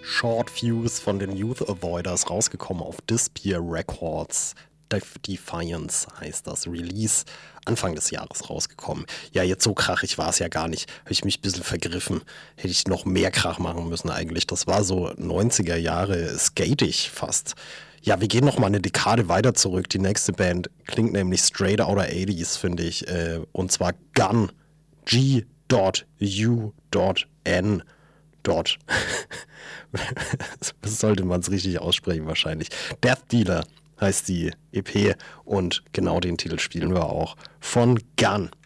Short Fuse von den Youth Avoiders, rausgekommen auf Dispear Records. Defiance heißt das. Release Anfang des Jahres rausgekommen. Ja, jetzt so krachig war es ja gar nicht. Habe ich mich ein bisschen vergriffen. Hätte ich noch mehr Krach machen müssen eigentlich. Das war so 90er Jahre skatig fast. Ja, wir gehen noch mal eine Dekade weiter zurück. Die nächste Band klingt nämlich straight outta 80s, finde ich. Und zwar Gun. G.U.N. Sollte man es richtig aussprechen wahrscheinlich. Death Dealer heißt die EP und genau den Titel spielen wir auch von Gun.